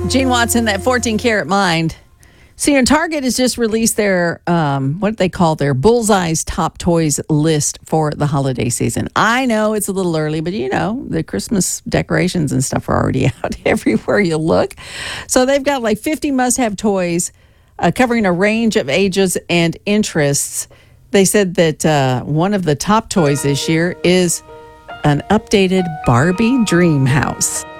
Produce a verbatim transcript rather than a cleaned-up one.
Gene Watson, that fourteen karat mind. See, and Target has just released their, um, what they call their Bullseye's Top Toys list for the holiday season. I know it's a little early, but you know, the Christmas decorations and stuff are already out everywhere you look. So they've got like fifty must-have toys uh, covering a range of ages and interests. They said that uh, one of the top toys this year is an updated Barbie dream house.